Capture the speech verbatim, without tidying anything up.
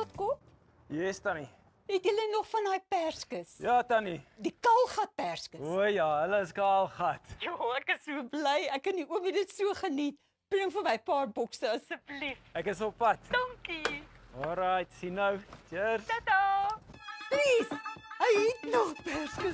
Swartkop, Yes, Tannie. het julle nog van daai perskes? Ja, Tannie. Die kaalgat perskes. O ja, hulle is kaalgat. Jo, ek is so bly. Ek en die oomie dit so geniet. Bring vir my 'n paar bokse asseblief. Ek is op pad. Dankie. Alright, sien nou. Cheers. Tata. Dries, hy het nog perskes.